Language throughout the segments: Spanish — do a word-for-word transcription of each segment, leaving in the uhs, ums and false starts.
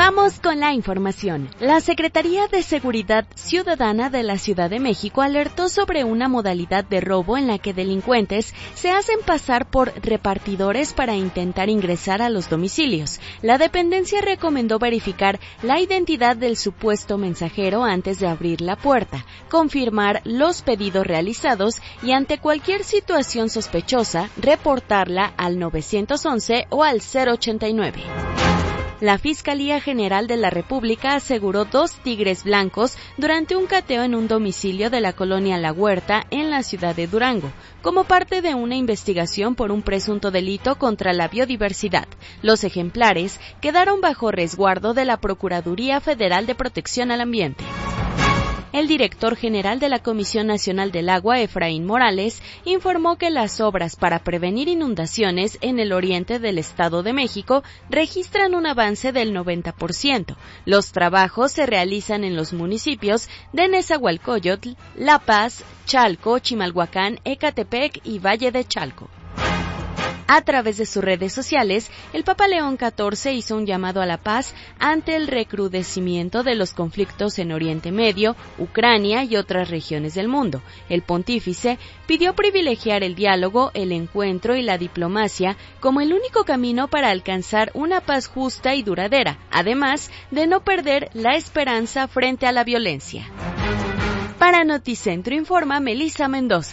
Vamos con la información. La Secretaría de Seguridad Ciudadana de la Ciudad de México alertó sobre una modalidad de robo en la que delincuentes se hacen pasar por repartidores para intentar ingresar a los domicilios. La dependencia recomendó verificar la identidad del supuesto mensajero antes de abrir la puerta, confirmar los pedidos realizados y ante cualquier situación sospechosa, reportarla al nueve once o al cero ochenta y nueve. La Fiscalía General de la República aseguró dos tigres blancos durante un cateo en un domicilio de la colonia La Huerta en la ciudad de Durango, como parte de una investigación por un presunto delito contra la biodiversidad. Los ejemplares quedaron bajo resguardo de la Procuraduría Federal de Protección al Ambiente. El director general de la Comisión Nacional del Agua, Efraín Morales, informó que las obras para prevenir inundaciones en el oriente del Estado de México registran un avance del noventa por ciento. Los trabajos se realizan en los municipios de Nezahualcóyotl, La Paz, Chalco, Chimalhuacán, Ecatepec y Valle de Chalco. A través de sus redes sociales, el Papa León catorce hizo un llamado a la paz ante el recrudecimiento de los conflictos en Oriente Medio, Ucrania y otras regiones del mundo. El pontífice pidió privilegiar el diálogo, el encuentro y la diplomacia como el único camino para alcanzar una paz justa y duradera, además de no perder la esperanza frente a la violencia. Para Noticentro informa Melissa Mendoza.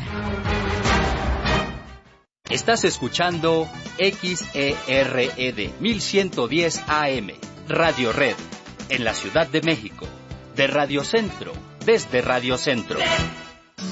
Estás escuchando X E R E D mil ciento diez A M, Radio Red, en la Ciudad de México, de Radio Centro, desde Radio Centro.